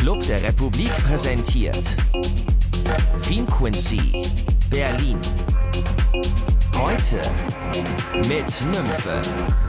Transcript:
Club der Republik präsentiert Vinquincy, Berlin. Heute mit Nymphe.